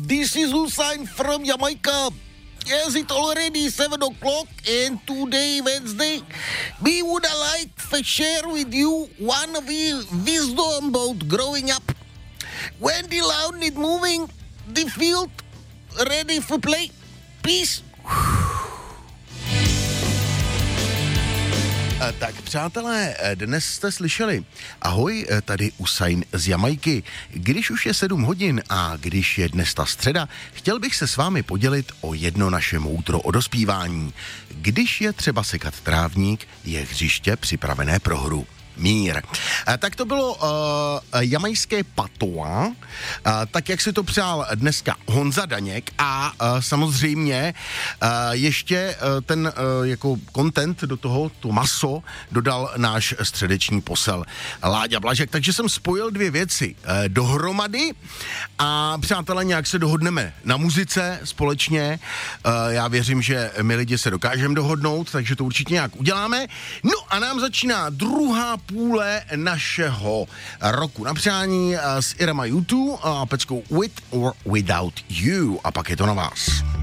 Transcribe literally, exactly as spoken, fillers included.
this is Hussein from Jamaica. Yes, it's already seven o'clock and today, Wednesday, we would like to share with you one of the wisdom about growing up. When the loud is moving, the field ready for play. Peace. Tak přátelé, dnes jste slyšeli. Ahoj, tady Usain z Jamajky. Když už je sedm hodin a když je dnes ta středa, chtěl bych se s vámi podělit o jedno naše moudro o dospívání. Když je třeba sekat trávník, je hřiště připravené pro hru. Mír. Tak to bylo uh, jamajské patois, uh, tak jak si to přál dneska Honza Daněk a uh, samozřejmě uh, ještě uh, ten uh, jako content do toho, to maso, dodal náš středeční posel Láďa Blažek, takže jsem spojil dvě věci uh, dohromady a přátelé, nějak se dohodneme na muzice společně. Uh, já věřím, že my lidi se dokážeme dohodnout, takže to určitě nějak uděláme. No a nám začíná druhá půle našeho roku na přání s Irama U dva a peckou With or Without You. A pak je to na vás.